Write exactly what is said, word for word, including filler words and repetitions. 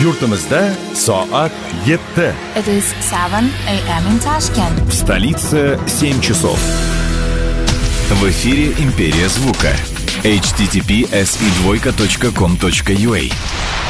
Yurtimizda soat yetti. It is seven a m in Tashkent. В столице семь часов. В эфире Империя звука. эйч ти ти пи эс и двойка точка ком точка ю а.